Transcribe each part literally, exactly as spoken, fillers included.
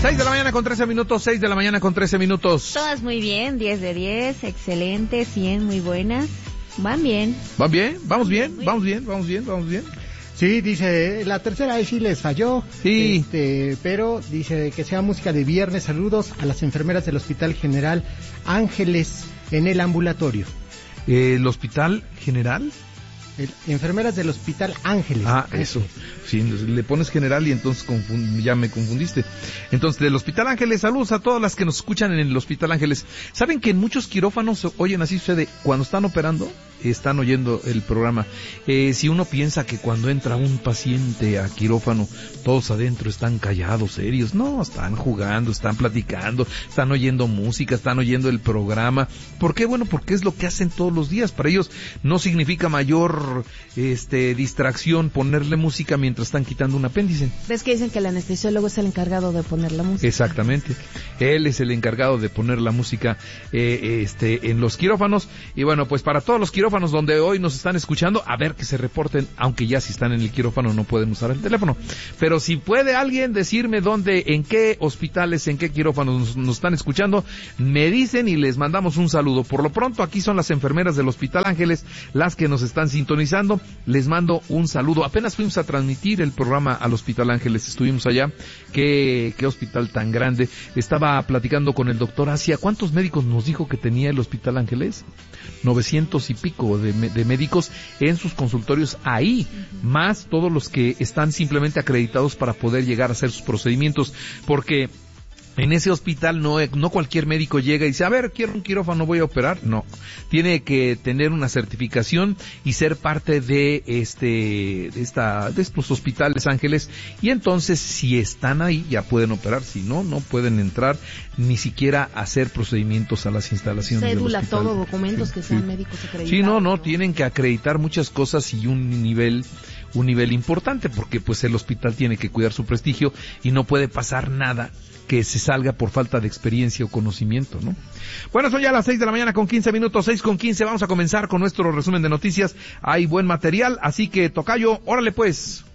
seis de la mañana con trece minutos, seis de la mañana con trece minutos. Todas muy bien, diez de diez, excelente, cien muy buenas. Van bien. ¿Van bien? ¿Vamos bien? ¿Vamos bien? ¿Vamos bien? ¿Vamos bien? Sí, dice, la tercera vez sí les falló, sí. este, pero dice que sea música de viernes. Saludos a las enfermeras del Hospital General Ángeles en el ambulatorio. Eh, ¿El Hospital General? El, enfermeras del Hospital Ángeles. Ah, Ángeles. eso. Sí, le pones general y entonces confund, ya me confundiste. Entonces, del Hospital Ángeles, saludos a todas las que nos escuchan en el Hospital Ángeles. ¿Saben que en muchos quirófanos oyen así sucede? Cuando están operando, están oyendo el programa. Eh, si uno piensa que cuando entra un paciente a quirófano, todos adentro están callados, serios. No, están jugando, están platicando, están oyendo música, están oyendo el programa. ¿Por qué? Bueno, porque es lo que hacen todos los días. Para ellos no significa mayor este distracción ponerle música mientras están quitando un apéndice. ¿Ves que dicen que el anestesiólogo es el encargado de poner la música? Exactamente. Él es el encargado de poner la música eh, este en los quirófanos. Y bueno, pues para todos los quirófanos donde hoy nos están escuchando, a ver que se reporten, aunque ya si están en el quirófano no pueden usar el teléfono. Pero si puede alguien decirme dónde, en qué hospitales, en qué quirófanos nos, nos están escuchando, me dicen y les mandamos un saludo. Por lo pronto, aquí son las enfermeras del Hospital Ángeles las que nos están sintonizando. Les mando un saludo. Apenas fuimos a transmitir el programa al Hospital Ángeles, estuvimos allá. Qué, qué hospital tan grande. Estaba platicando con el doctor Asia. ¿Cuántos médicos nos dijo que tenía el Hospital Ángeles? novecientos y pico de, de médicos en sus consultorios ahí, uh-huh. Más todos los que están simplemente acreditados para poder llegar a hacer sus procedimientos, porque en ese hospital no, no cualquier médico llega y dice, a ver, quiero un quirófano, voy a operar. No, tiene que tener una certificación y ser parte de este, de esta, de estos hospitales Ángeles, y entonces si están ahí ya pueden operar, si no, no pueden entrar ni siquiera a hacer procedimientos a las instalaciones Cédula, del hospital. todo, documentos sí, que sean sí. médicos acreditados. Sí, no, no, tienen que acreditar muchas cosas y un nivel un nivel importante, porque pues el hospital tiene que cuidar su prestigio y no puede pasar nada que se salga por falta de experiencia o conocimiento, ¿no? Bueno, son ya las seis de la mañana con quince minutos, seis con quince, vamos a comenzar con nuestro resumen de noticias. Hay buen material, así que tocayo, órale pues.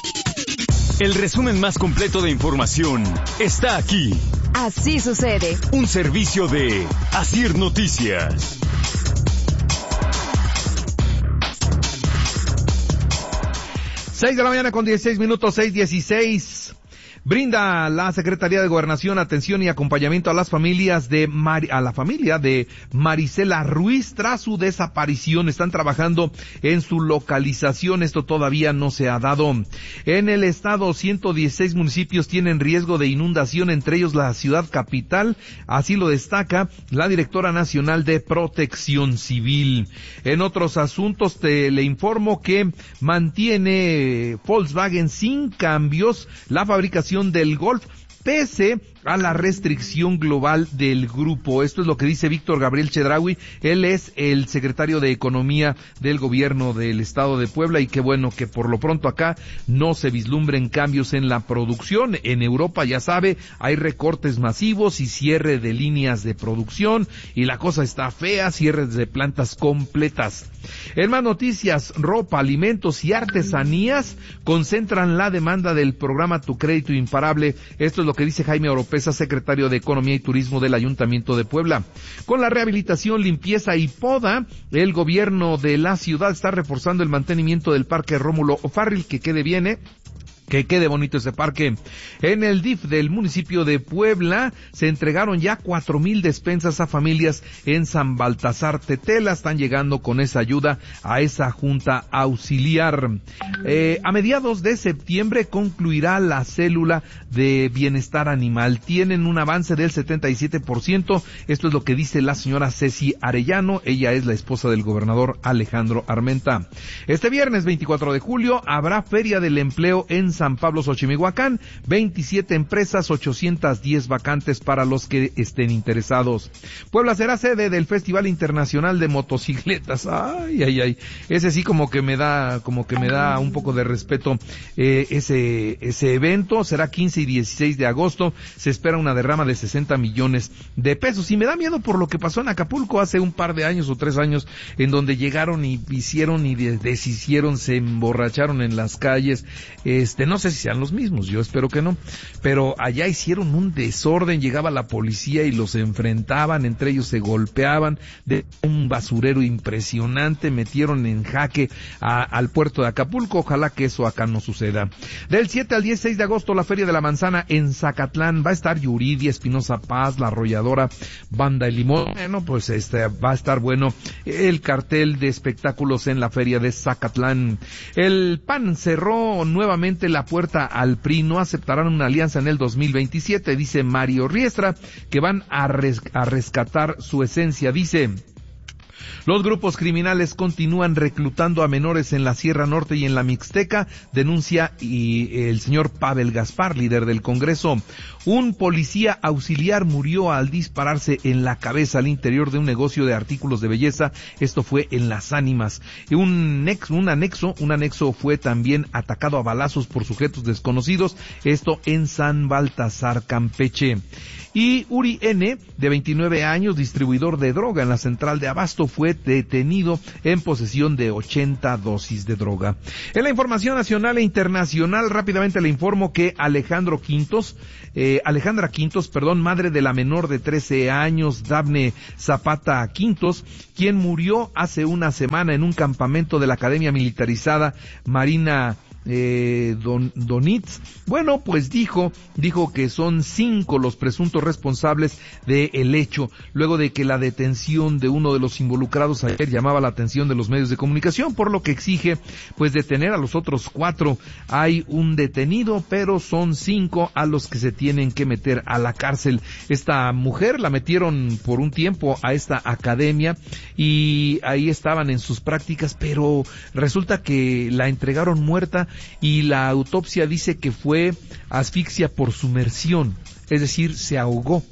El resumen más completo de información está aquí. Así sucede. Un servicio de Asir Noticias. seis de la mañana con dieciséis minutos, seis dieciséis. Brinda la Secretaría de Gobernación atención y acompañamiento a las familias de Mar- a la familia de Marisela Ruiz tras su desaparición. Están trabajando en su localización. Esto todavía no se ha dado. En el estado, ciento dieciséis municipios tienen riesgo de inundación, entre ellos la ciudad capital. Así lo destaca la directora nacional de Protección Civil. En otros asuntos, te le informo que mantiene Volkswagen sin cambios la fabricación del Golf, pese a la restricción global del grupo. Esto es lo que dice Víctor Gabriel Chedraui. Él es el secretario de Economía del gobierno del estado de Puebla, y qué bueno que por lo pronto acá no se vislumbren cambios en la producción. En Europa, ya sabe, hay recortes masivos y cierre de líneas de producción y la cosa está fea, cierres de plantas completas. En más noticias, ropa, alimentos y artesanías concentran la demanda del programa Tu Crédito Imparable. Esto es lo que dice Jaime Oropesa, secretario de Economía y Turismo del Ayuntamiento de Puebla. Con la rehabilitación, limpieza y poda, el gobierno de la ciudad está reforzando el mantenimiento del Parque Rómulo O'Farrill, que quede bien, ¿eh? Que quede bonito ese parque. En el D I F del municipio de Puebla se entregaron ya cuatro mil despensas a familias en San Baltasar Tetela. Están llegando con esa ayuda a esa junta auxiliar. Eh, a mediados de septiembre concluirá la célula de bienestar animal. Tienen un avance del setenta y siete por ciento. Esto es lo que dice la señora Ceci Arellano. Ella es la esposa del gobernador Alejandro Armenta. Este viernes veinticuatro de julio habrá Feria del Empleo en San Pablo, Xochimihuacán, veintisiete empresas, ochocientas diez vacantes para los que estén interesados. Puebla será sede del Festival Internacional de Motocicletas. Ay, ay, ay. Ese sí como que me da, como que me da un poco de respeto, eh, ese, ese evento. Será quince y dieciséis de agosto. Se espera una derrama de sesenta millones de pesos. Y me da miedo por lo que pasó en Acapulco hace un par de años o tres años, en donde llegaron y hicieron y deshicieron, se emborracharon en las calles. Este, no sé si sean los mismos, yo espero que no, pero allá hicieron un desorden, llegaba la policía y los enfrentaban, entre ellos se golpeaban, de un basurero impresionante, metieron en jaque a, al puerto de Acapulco. Ojalá que eso acá no suceda. Del siete al dieciséis de agosto, la Feria de la Manzana en Zacatlán, va a estar Yuridia, Espinosa Paz, La Arrolladora, Banda El Limón. Bueno, pues este va a estar bueno el cartel de espectáculos en la Feria de Zacatlán. El P A N cerró nuevamente la puerta al P R I, no aceptarán una alianza en el dos mil veintisiete, dice Mario Riestra, que van a, res, a rescatar su esencia, dice... Los grupos criminales continúan reclutando a menores en la Sierra Norte y en la Mixteca, denuncia y el señor Pavel Gaspar, líder del Congreso. Un policía auxiliar murió al dispararse en la cabeza al interior de un negocio de artículos de belleza. Esto fue en Las Ánimas. Un, nex, un anexo, un anexo fue también atacado a balazos por sujetos desconocidos. Esto en San Baltasar, Campeche. Y Uri N., de veintinueve años, distribuidor de droga en la central de abasto, fue detenido en posesión de ochenta dosis de droga. En la información nacional e internacional, rápidamente le informo que Alejandro Quintos, eh, Alejandra Quintos, perdón, madre de la menor de trece años, Dafne Zapata Quintos, quien murió hace una semana en un campamento de la Academia Militarizada Marina Eh, Don, Donitz, bueno, pues dijo, dijo que son cinco los presuntos responsables del hecho, luego de que la detención de uno de los involucrados ayer llamaba la atención de los medios de comunicación, por lo que exige, pues, detener a los otros cuatro. Hay un detenido, pero son cinco a los que se tienen que meter a la cárcel. Esta mujer la metieron por un tiempo a esta academia y ahí estaban en sus prácticas, pero resulta que la entregaron muerta y la autopsia dice que fue asfixia por sumersión, es decir, se ahogó.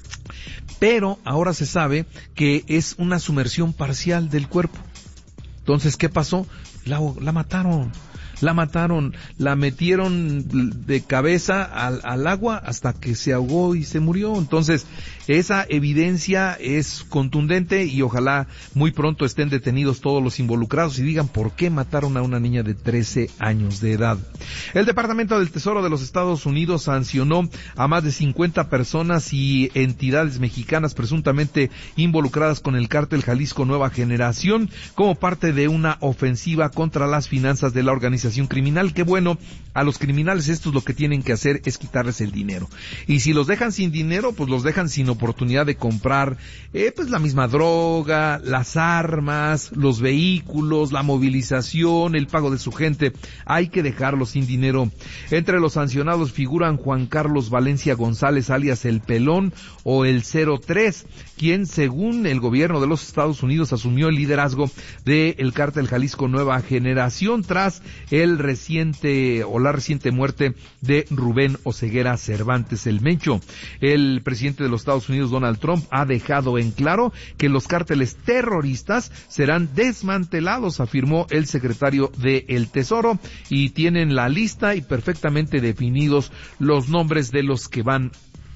Pero ahora se sabe que es una sumersión parcial del cuerpo. Entonces, ¿qué pasó? La, la mataron. La mataron, la metieron de cabeza al, al agua hasta que se ahogó y se murió. Entonces, esa evidencia es contundente y ojalá muy pronto estén detenidos todos los involucrados y digan por qué mataron a una niña de trece años de edad. El Departamento del Tesoro de los Estados Unidos sancionó a más de cincuenta personas y entidades mexicanas presuntamente involucradas con el cártel Jalisco Nueva Generación como parte de una ofensiva contra las finanzas de la organización criminal. Qué bueno, a los criminales estos lo que tienen que hacer es quitarles el dinero. Y si los dejan sin dinero, pues los dejan sin oportunidad de comprar, eh, pues la misma droga, las armas, los vehículos, la movilización, el pago de su gente. Hay que dejarlos sin dinero. Entre los sancionados figuran Juan Carlos Valencia González, alias El Pelón, o el cero tres, quien según el gobierno de los Estados Unidos asumió el liderazgo del cártel Jalisco Nueva Generación tras el reciente o la reciente muerte de Rubén Oseguera Cervantes el Mencho. El presidente de los Estados Unidos, Donald Trump, ha dejado en claro que los cárteles terroristas serán desmantelados, afirmó el secretario del Tesoro, y tienen la lista y perfectamente definidos los nombres de los que van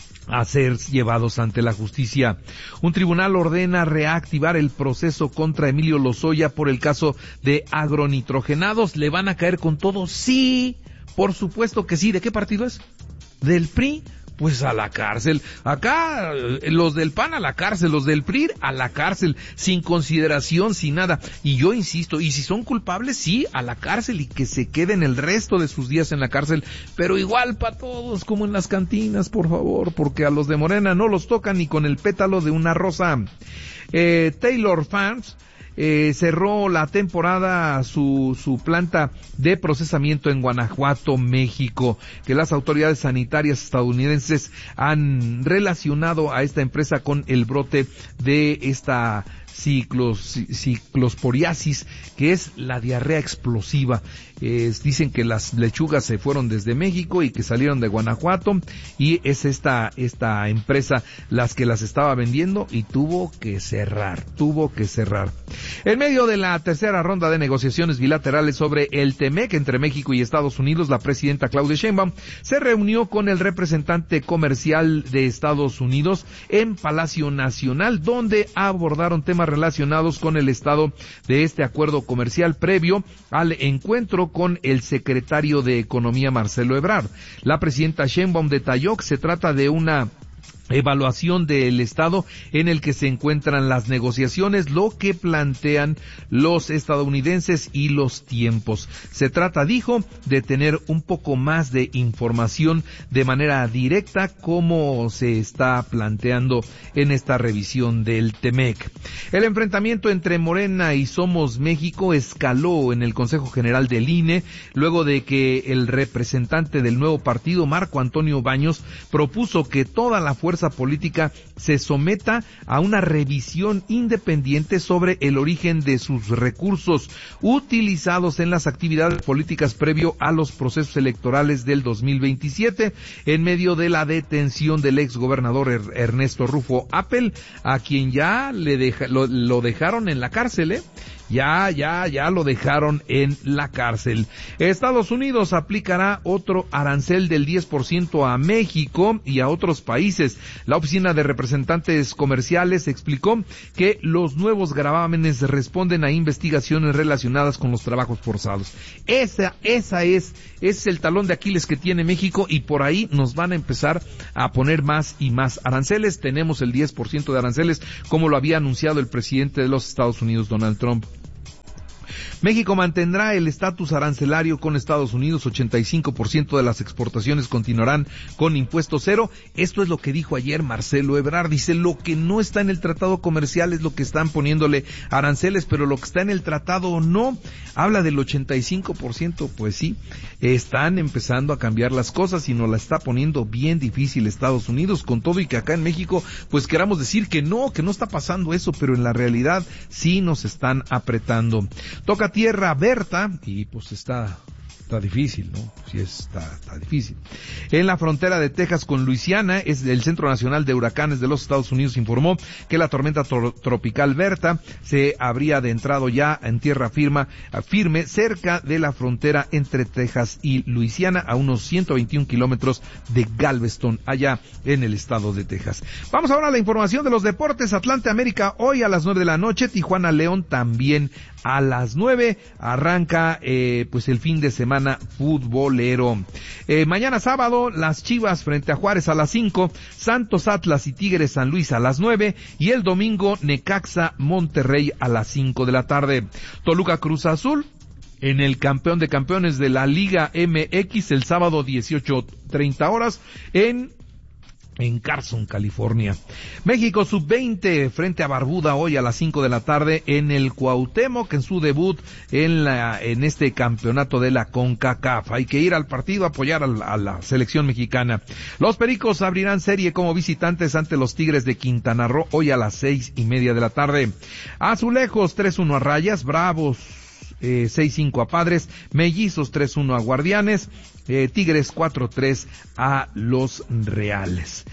a ser llevados ante la justicia. Un tribunal ordena reactivar el proceso contra Emilio Lozoya por el caso de agronitrogenados. ¿Le van a caer con todo? Sí, por supuesto que sí. ¿De qué partido es? ¿Del P R I? Pues a la cárcel. Acá los del P A N a la cárcel, los del P R I a la cárcel, sin consideración, sin nada. Y yo insisto, y si son culpables, sí, a la cárcel y que se queden el resto de sus días en la cárcel, pero igual para todos, como en las cantinas, por favor, porque a los de Morena no los tocan ni con el pétalo de una rosa. Eh, Taylor Farms Eh, cerró la temporada su, su planta de procesamiento en Guanajuato, México, que las autoridades sanitarias estadounidenses han relacionado a esta empresa con el brote de esta ciclos, ciclosporiasis, que es la diarrea explosiva. Eh, dicen que las lechugas se fueron desde México y que salieron de Guanajuato, y es esta esta empresa las que las estaba vendiendo y tuvo que cerrar, tuvo que cerrar. En medio de la tercera ronda de negociaciones bilaterales sobre el TEMEC entre México y Estados Unidos, la presidenta Claudia Sheinbaum se reunió con el representante comercial de Estados Unidos en Palacio Nacional, donde abordaron temas temas relacionados con el estado de este acuerdo comercial previo al encuentro con el secretario de Economía, Marcelo Ebrard. La presidenta Sheinbaum detalló que se trata de una evaluación del estado en el que se encuentran las negociaciones, lo que plantean los estadounidenses y los tiempos. Se trata, dijo, de tener un poco más de información de manera directa como se está planteando en esta revisión del Temec. El enfrentamiento entre Morena y Somos México escaló en el Consejo General del I N E luego de que el representante del nuevo partido, Marco Antonio Baños, propuso que toda la fuerza política se someta a una revisión independiente sobre el origen de sus recursos utilizados en las actividades políticas previo a los procesos electorales del dos mil veintisiete, en medio de la detención del exgobernador Ernesto Rufo Appel, a quien ya le deja, lo, lo dejaron en la cárcel, ¿eh? Ya, ya, ya lo dejaron en la cárcel. Estados Unidos aplicará otro arancel del diez por ciento a México y a otros países. La Oficina de Representantes Comerciales explicó que los nuevos gravámenes responden a investigaciones relacionadas con los trabajos forzados. Esa, esa es, ese es el talón de Aquiles que tiene México, y por ahí nos van a empezar a poner más y más aranceles. Tenemos el diez por ciento de aranceles, como lo había anunciado el presidente de los Estados Unidos, Donald Trump. México mantendrá el estatus arancelario con Estados Unidos, ochenta y cinco por ciento de las exportaciones continuarán con impuesto cero. Esto es lo que dijo ayer Marcelo Ebrard. Dice, lo que no está en el tratado comercial es lo que están poniéndole aranceles, pero lo que está en el tratado no. Habla del ochenta y cinco por ciento, pues sí, están empezando a cambiar las cosas y nos la está poniendo bien difícil Estados Unidos, con todo y que acá en México pues queramos decir que no, que no está pasando eso, pero en la realidad sí nos están apretando. Toca tierra Berta, y pues está, está difícil, ¿no? Sí, está, está difícil. En la frontera de Texas con Luisiana, es el Centro Nacional de Huracanes de los Estados Unidos informó que la tormenta tro- tropical Berta se habría adentrado ya en tierra firme, firme cerca de la frontera entre Texas y Luisiana, a unos ciento veintiún kilómetros de Galveston, allá en el estado de Texas. Vamos ahora a la información de los deportes. Atlante América hoy a las nueve de la noche, Tijuana León también a las nueve, arranca eh, pues el fin de semana futbolero. Eh, mañana sábado, las Chivas frente a Juárez a las cinco, Santos Atlas y Tigres San Luis a las nueve, y el domingo Necaxa Monterrey a las cinco de la tarde. Toluca Cruz Azul en el campeón de campeones de la Liga M X el sábado dieciocho treinta horas en en Carson, California. México sub veinte frente a Barbuda hoy a las cinco de la tarde en el Cuauhtémoc, en su debut en la en este campeonato de la CONCACAF. Hay que ir al partido a apoyar a la, a la selección mexicana. Los Pericos abrirán serie como visitantes ante los Tigres de Quintana Roo hoy a las seis y media de la tarde. Azulejos tres uno a Rayas, Bravos Eh, seis cinco a Padres, Mellizos tres uno a Guardianes, eh, Tigres cuatro tres a los Reales.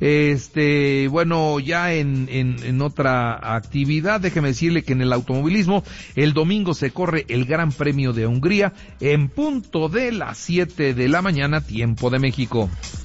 Este, bueno, ya en, en, en otra actividad, déjeme decirle que en el automovilismo, el domingo se corre el Gran Premio de Hungría en punto de las siete de la mañana, tiempo de México.